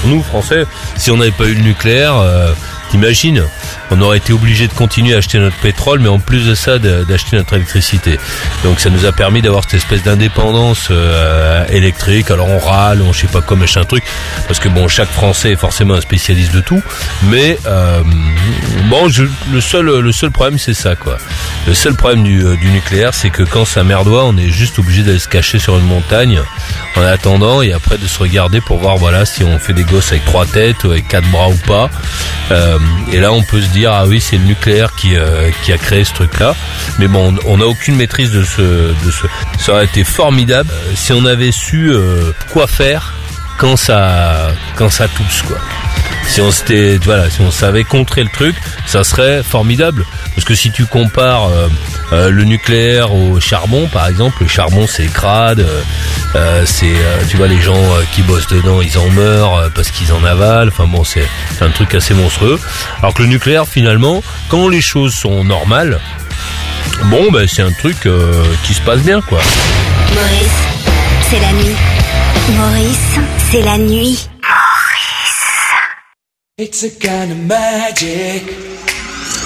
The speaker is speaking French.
Nous, Français, si on n'avait pas eu le nucléaire, t'imagines, on aurait été obligé de continuer à acheter notre pétrole, mais en plus de ça, d'acheter notre électricité. Donc ça nous a permis d'avoir cette espèce d'indépendance électrique. Alors on râle, on je sais pas quoi, machin truc, parce que bon, chaque Français est forcément un spécialiste de tout. Mais bon, le seul problème, c'est ça, quoi. Le seul problème du nucléaire, c'est que quand ça merdoie, on est juste obligé d'aller se cacher sur une montagne en attendant, et après de se regarder pour voir, voilà, si on fait des gosses avec 3 têtes ou avec 4 bras ou pas. Et là, on peut se dire, ah oui, c'est le nucléaire qui a créé ce truc-là. Mais bon, on n'a aucune maîtrise de ce. Ça aurait été formidable si on avait su quoi faire quand ça tousse, quoi. Si on savait contrer le truc, ça serait formidable. Parce que si tu compares le nucléaire au charbon, par exemple, le charbon c'est crade, tu vois, les gens qui bossent dedans, ils en meurent parce qu'ils en avalent. Enfin bon, c'est un truc assez monstrueux. Alors que le nucléaire, finalement, quand les choses sont normales, bon, ben c'est un truc qui se passe bien, quoi. Maurice, c'est la nuit. Maurice, c'est la nuit. It's a kind of magic.